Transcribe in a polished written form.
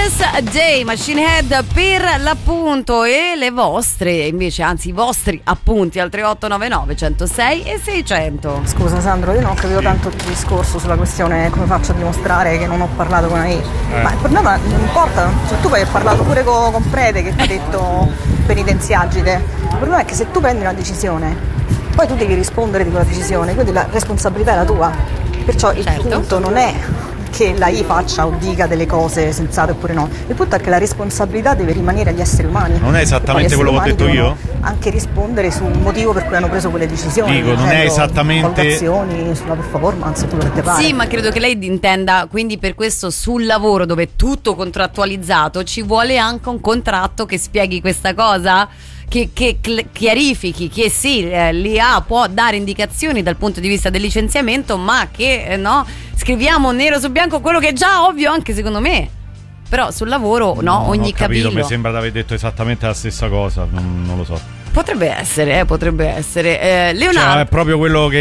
Endless Day, Machine Head per l'appunto, e le vostre invece, anzi i vostri appunti al 3899 106 e 600. Scusa Sandro, io non ho capito tanto il tuo discorso sulla questione come faccio a dimostrare che non ho parlato con AI. Ma il problema non importa, cioè, tu poi hai parlato pure con Prete che ti ha detto penitenziagite. Il problema è che se tu prendi una decisione, poi tu devi rispondere di quella decisione, quindi la responsabilità è la tua. Perciò il punto non è che la I faccia o dica delle cose sensate oppure no, il punto è che la responsabilità deve rimanere agli esseri umani. Non è esattamente quello che ho detto io? Anche rispondere sul motivo per cui hanno preso quelle decisioni. Dico, non è esattamente valutazioni sulla performance, quello che te pare. Sì, ma credo che lei intenda, quindi per questo sul lavoro dove è tutto contrattualizzato ci vuole anche un contratto che spieghi questa cosa, che chiarifichi che sì, l'IA può dare indicazioni dal punto di vista del licenziamento, ma che no, scriviamo nero su bianco quello che è già ovvio anche secondo me. Però sul lavoro no, ogni capito. Mi sembra di aver detto esattamente la stessa cosa, non lo so. Potrebbe essere. Leonardo, cioè, è proprio quello che